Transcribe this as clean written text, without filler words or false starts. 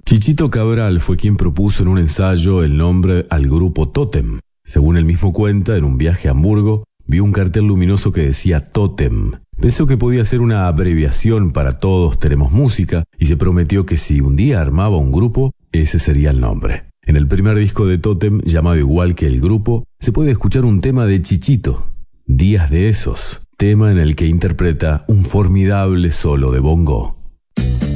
Chichito Cabral fue quien propuso en un ensayo el nombre al grupo Tótem. Según él mismo cuenta, en un viaje a Hamburgo, vio un cartel luminoso que decía Tótem. Pensó que podía ser una abreviación para Todos Tenemos Música y se prometió que si un día armaba un grupo, ese sería el nombre. En el primer disco de Tótem, llamado igual que el grupo, se puede escuchar un tema de Chichito, Días de Esos, tema en el que interpreta un formidable solo de bongo.